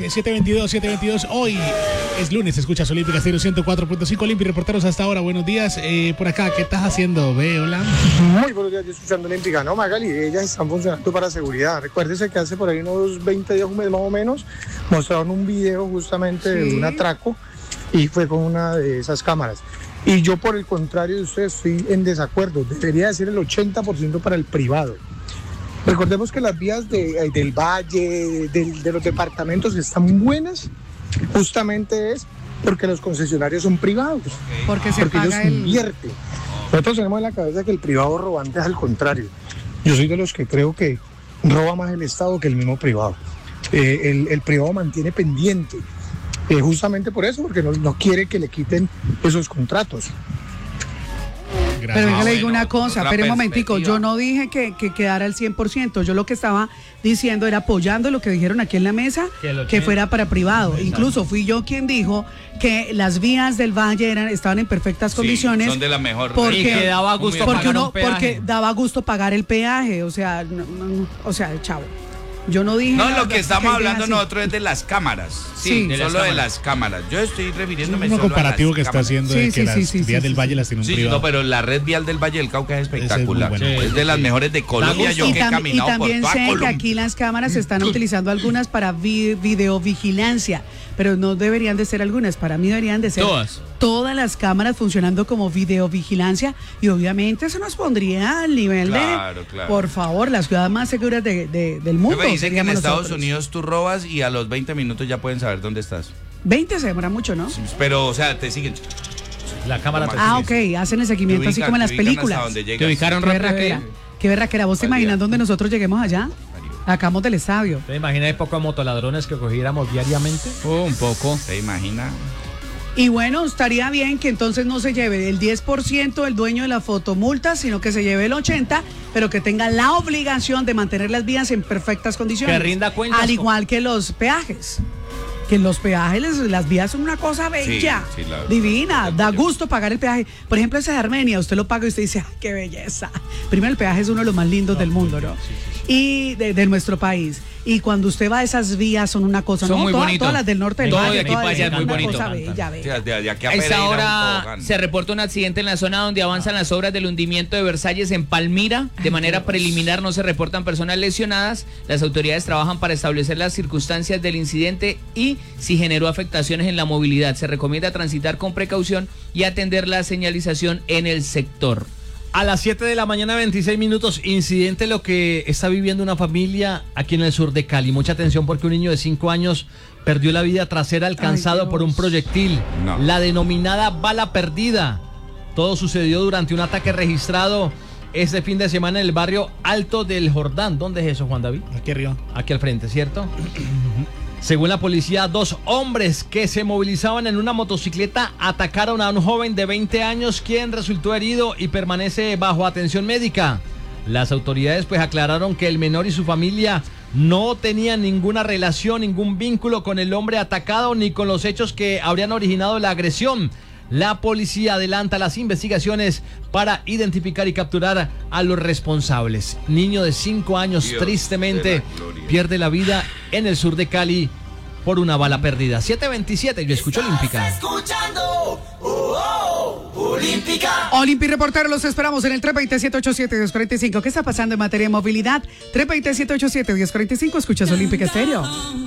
7:22. Hoy es lunes, escuchas Olímpica Estéreo 104.5. Olympi, reporteros hasta ahora. Buenos días. Por acá, ¿qué estás haciendo? Hola. Muy buenos días, yo escuchando Olímpica. No, Magali, ellas están funcionando para seguridad. Recuérdese que hace por ahí unos 20 días, un mes más o menos, mostraron un video justamente de un atraco y fue con una de esas cámaras. Y yo, por el contrario de ustedes, estoy en desacuerdo. Debería de ser el 80% para el privado. Recordemos que las vías del valle, de los departamentos están buenas, justamente es porque los concesionarios son privados, porque ellos invierten. Nosotros tenemos en la cabeza que el privado robante es al contrario. Yo soy de los que creo que roba más el Estado que el mismo privado. El privado mantiene pendiente, justamente por eso, porque no quiere que le quiten esos contratos. Gracias. Pero yo le digo una cosa, pero un momentico, yo no dije que quedara al 100%, yo lo que estaba diciendo era apoyando lo que dijeron aquí en la mesa, que fuera para privado. Exacto. Incluso fui yo quien dijo que las vías del valle estaban en perfectas condiciones. Son de la mejor. Porque, y que daba gusto porque daba gusto pagar el peaje, o sea, chavo. Yo no dije. No, lo que estamos hablando nosotros es de las cámaras. Sí, solo de las cámaras. Yo estoy refiriéndome solo comparativo a las que está haciendo de que las vías del Valle las tiene un privado. No, pero la red vial del Valle del Cauca es espectacular. Es de las mejores de Colombia. Yo que he caminado por toda Colombia. Y también sé que aquí las cámaras se están utilizando algunas para videovigilancia, pero no deberían de ser algunas. Para mí deberían de ser todas las cámaras funcionando como videovigilancia, y obviamente eso nos pondría al nivel por favor, las ciudades más seguras del mundo. Me dicen que en Estados Unidos tú robas y a los 20 minutos ya pueden saber dónde estás. 20 se demora mucho, ¿no? Pero, o sea, te siguen. La cámara te sigue. Ok, hacen el seguimiento así como en las películas. Te ubicaron rápido. Qué berraquera. ¿Vos te imaginas dónde nosotros lleguemos allá? Acabamos del estadio. ¿Te imaginas pocos motoladrones que cogiéramos diariamente? Un poco. ¿Te imaginas? Y bueno, estaría bien que entonces no se lleve el 10% el dueño de la fotomulta, sino que se lleve el 80%, pero que tenga la obligación de mantener las vías en perfectas condiciones. Que rinda cuentas. Al igual que los peajes. Que en los peajes las vías son una cosa bella, divina, da gusto pagar el peaje. Por ejemplo, ese de Armenia, usted lo paga y usted dice, ¡ay, qué belleza! Primero, el peaje es uno de los más lindos del mundo, ¿no? Y de nuestro país. Y cuando usted va a esas vías son una cosa, son muy bonitas. Todas las del norte del valle, de aquí para allá es muy bonito. A esta hora se reporta un accidente en la zona donde avanzan las obras del hundimiento de Versalles en Palmira. De manera preliminar no se reportan personas lesionadas. Las autoridades trabajan para establecer las circunstancias del incidente y si generó afectaciones en la movilidad. Se recomienda transitar con precaución y atender la señalización en el sector. A las 7 de la mañana, 26 minutos, incidente lo que está viviendo una familia aquí en el sur de Cali. Mucha atención porque un niño de 5 años perdió la vida tras ser alcanzado por un proyectil. La denominada bala perdida. Todo sucedió durante un ataque registrado este fin de semana en el barrio Alto del Jordán. ¿Dónde es eso, Juan David? Aquí arriba. Aquí al frente, ¿cierto? Según la policía, 2 hombres que se movilizaban en una motocicleta atacaron a un joven de 20 años quien resultó herido y permanece bajo atención médica. Las autoridades pues aclararon que el menor y su familia no tenían ninguna relación, ningún vínculo con el hombre atacado ni con los hechos que habrían originado la agresión. La policía adelanta las investigaciones para identificar y capturar a los responsables. Niño de 5 años tristemente pierde la vida en el sur de Cali por una bala perdida. 7:27, yo escucho Olímpica. Escuchando Olímpica. Olympi reportero, los esperamos en el 320-787-1045. ¿Qué está pasando en materia de movilidad? 320-787-1045, escuchas Olímpica Estéreo.